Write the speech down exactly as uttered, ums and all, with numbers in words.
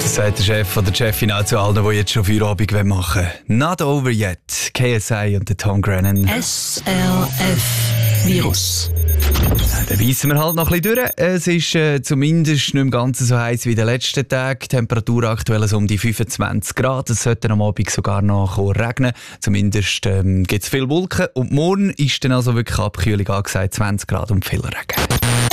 Sagt der Chef oder die Chefin auch zu allen, die jetzt schon Feierabend machen wollen. Not over yet. K S I und der Tom Grennan. S R F Virus. Dann weissen wir halt noch ein bisschen durch. Es ist äh, zumindest nicht mehr ganz so heiß wie in den letzten Tagen. Die Temperatur aktuell so um die fünfundzwanzig Grad. Es sollte am Abend sogar noch regnen. Zumindest ähm, gibt es viele Wolken. Und morgen ist dann also wirklich Abkühlung angesagt, zwanzig Grad und viel Regen.